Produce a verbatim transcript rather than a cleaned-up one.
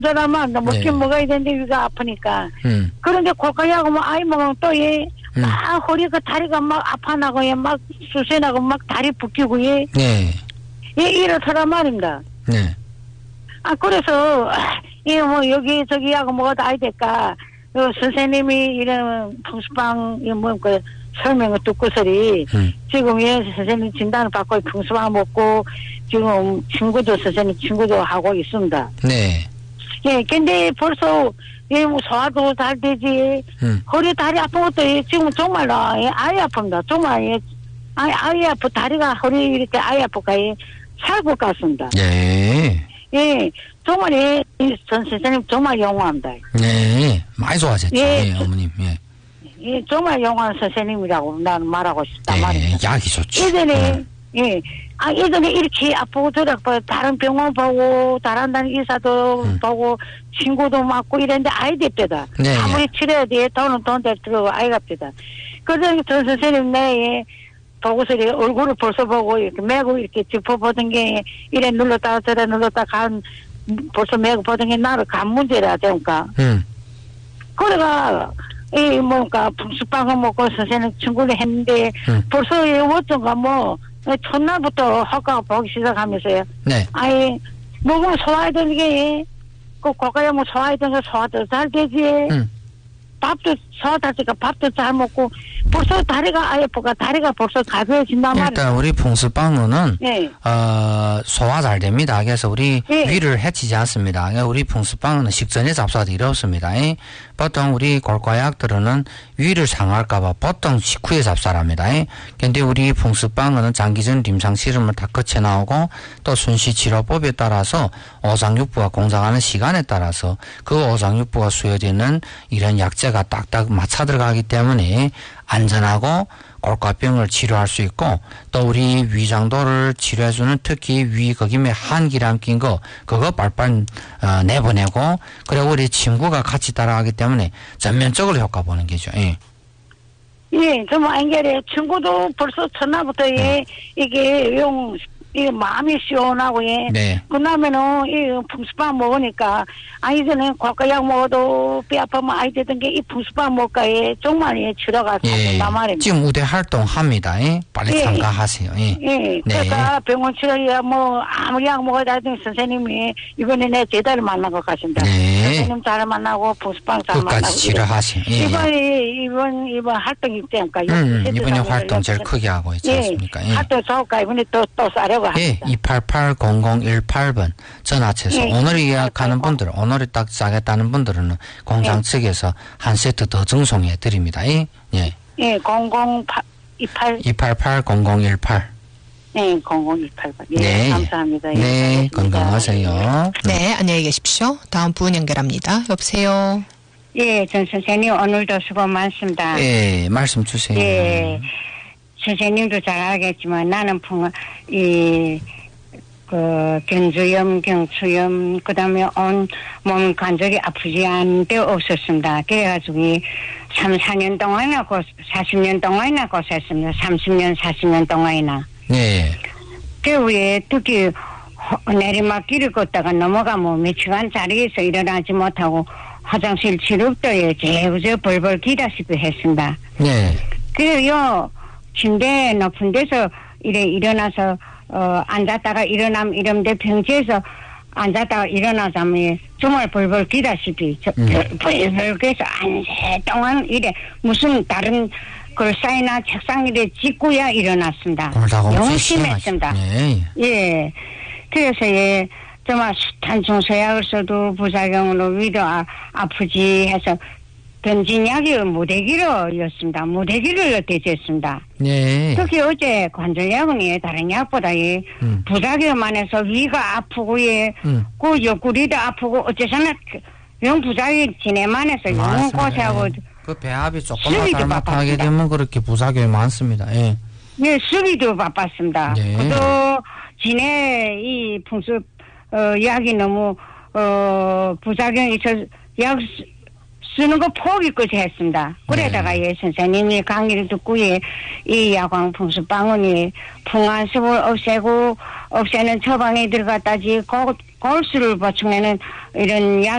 사람아, 나 먹긴 네. 먹어야 되는데 위가 아프니까. 음. 그런데 고가야고 뭐 아이 먹으면 또 얘, 음. 막 허리가 다리가 막 아파나고 얘 막 수세나고 막 다리 붓기고 얘, 네. 얘 이렇더란 말입니다. 네. 아, 그래서, 이 뭐 여기 저기 하고 뭐가 아이 될까. 그 선생님이 이런 풍수방, 이 뭐, 그 설명을 듣고서리, 음. 지금 예, 선생님 진단을 받고 풍수방 먹고, 지금 친구도, 선생님 친구도 하고 있습니다. 네. 예, 근데 벌써, 예, 뭐, 소화도 잘 되지. 음. 허리, 다리 아픈 것도, 예, 지금 정말로, 예, 아이 아픕니다. 정말, 예, 아이, 아이 아프, 다리가, 허리 이렇게 아이 아프가, 예, 살 것 같습니다. 네. 예, 정말, 예, 이 전 선생님 정말 영화합니다. 네. 많이 좋아졌죠. 예. 예, 어머님. 예. 예, 정말 영화한 선생님이라고 나는 말하고 싶단 네. 말입니다. 약이 좋죠. 예전에, 음. 예, 아, 예전에 이렇게 아프고 저렇고, 다른 병원 보고, 다른 다른 의사도 음. 보고, 친구도 맞고 이랬는데 아이 됐대다. 네, 아무리 예. 치료해야 돼, 돈은 돈대로 들어가고 아이가 됐다. 그래서 전 선생님 내에 보고서 이렇게 얼굴을 벌써 보고, 이렇게 매고 이렇게 짚어보던 게, 이래 눌렀다가 저래 눌렀다가 간, 벌써 매고 보던 게 나를 간 문제라, 되니까. 음. 그래가, 이, 뭔가, 붕수빵을 먹고 선생님 친구를 했는데, 음. 벌써 이 어쩐가 뭐, 첫날부터 허가가 보기 시작하면서요. 네. 아이, 먹으면 소화되는 게, 그, 고가야 뭐 소화되는 거 소화도 잘 되지. 음. 밥도 소화되니까 밥도 잘 먹고, 벌써 다리가 아예 아프가 다리가 벌써 가벼워진단 말이야. 일단 우리 풍수방어는 네. 어, 소화 잘 됩니다. 그래서 우리 예. 위를 해치지 않습니다. 그러니까 우리 풍수방어는 식전에 잡수하기 어렵습니다. 예. 보통 우리 골과약들은 위를 상할까봐 보통 식후에 잡수합니다. 예. 근데 우리 풍수방어는 장기전 임상 실험을 다 거쳐 나오고 또 순시 치료법에 따라서 오장육부가 공작하는 시간에 따라서 그 오장육부가 수여되는 이런 약재가 딱딱 맞춰 들어가기 때문에 안전하고 골과병을 치료할 수 있고 또 우리 위장도를 치료해주는 특히 위 거김에 한기람 낀 거 그거 빨빨 어, 내보내고 그리고 우리 친구가 같이 따라가기 때문에 전면적으로 효과 보는 게죠. 예. 예, 좀 안결해. 친구도 벌써 첫날부터 예, 이게 용, 이 마음이 시원하고 예. 네. 그다음에는 이 풍수빵 먹으니까 아 이전에 고가약 먹어도 배 아프면 아이 되던 게 이 풍수빵 먹까 예 정말 예 치료가 잘 예. 된단 말입니다. 지금 우대 활동합니다. 예. 빨리 예. 참가하세요. 예. 예, 네. 그러니까 병원 치료야 뭐 아무리 약 먹어야 되던 선생님이 이번에 내 제자를 만난 것 같습니다. 네. 선생님 잘 만나고 풍수빵 잘 만나고 끝까지 치료하세요. 예. 이번 이번 이번 활동 입대니까 음, 이번에 활동 제일 크게 하고 있지 않습니까? 예. 활동 좋을까 이번에 또 또 싸려고 합니다. 예, 이팔팔 공공일팔 번 전화체서 예. 오늘 예약하는 분들, 오늘이 딱 짜겠다는 분들은 공장 예. 측에서 한 세트 더 증송해 드립니다. 예, 예. 예, 공공이팔 이팔팔 공공일팔. 네, 공공이팔 번. 예, 네. 감사합니다. 예, 네, 알겠습니다. 건강하세요. 네, 안녕히 계십시오. 다음 분 연결합니다. 여보세요. 예, 전 선생님 오늘도 수고 많습니다. 예, 말씀 주세요. 예, 선생님도 잘 알겠지만 나는 풍, 이, 그, 견주염, 경추염, 그 다음에 온 몸 관절이 아프지 않은 데 없었습니다. 그래가지고 이 삼, 사 년 동안이나 고, 사십 년 동안이나 고생했습니다. 삼십 년, 사십 년 동안이나. 네. 그 위에 특히 허- 내리막길을 걷다가 넘어가면 며칠간 자리에서 일어나지 못하고 화장실 치료도에 제우저 벌벌 기다시피 했습니다. 네. 그래요, 침대 높은 데서 이래 일어나서, 어, 앉았다가 일어나면 이런데 평지에서 앉았다가 일어나자면 정말 벌벌 기다시피, 저, 음. 벌벌 그래서 한세 동안 이래 무슨 다른 글사이나 책상 이래 짚고야 일어났습니다. 영심했습니다. 네. 예. 그래서 예, 정말 숱한 중소약을 써도 부작용으로 위도 아, 아프지 해서 변진약이 무대기로였습니다. 무대기로 대체했습니다. 네. 특히 어제 관절약은 예, 다른 약보다 예, 음. 부작용만 해서 위가 아프고 예, 음. 그 옆구리도 아프고 어째서나 영 부작용이 지내만 해서 영 맞습니다. 고생하고 그 배합이 조금만 수비도 잘못하게 바빴습니다. 되면 그렇게 부작용이 많습니다. 예. 예, 수비도 바빴습니다. 네. 그도 지내 이 풍수 어 약이 너무 어 부작용이 있어 약 쓰- 쓰는 거 포기까지 했습니다. 그래다가 네. 예 선생님이 강의를 듣고 예 이 야광 풍수 방언이 풍한습을 없애고 없애는 처방에 들어갔다지 그 골수를 보충하는 이런 약